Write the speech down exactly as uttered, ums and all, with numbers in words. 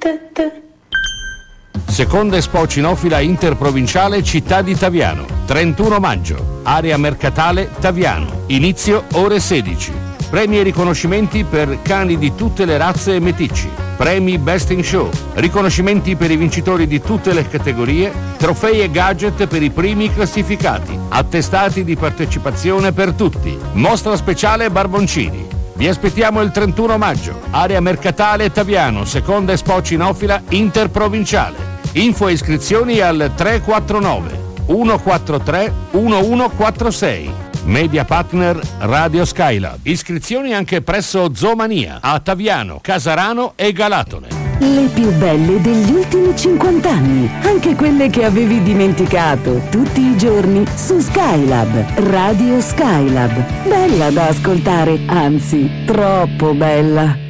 Seconda Expo Cinofila Interprovinciale Città di Taviano, trentuno maggio, area mercatale Taviano, inizio ore sedici. Premi e riconoscimenti per cani di tutte le razze e meticci, premi Best in Show, riconoscimenti per i vincitori di tutte le categorie, trofei e gadget per i primi classificati, attestati di partecipazione per tutti, mostra speciale Barboncini. Vi aspettiamo il trentuno maggio, area mercatale Taviano, seconda Expo Cinofila Interprovinciale. Info e iscrizioni al tre quattro nove uno quattro tre uno uno quattro sei. Media partner Radio Skylab. Iscrizioni anche presso Zoomania a Taviano, Casarano e Galatone. Le più belle degli ultimi cinquanta anni, anche quelle che avevi dimenticato, tutti i giorni su Skylab. Radio Skylab. Bella da ascoltare, anzi, troppo bella.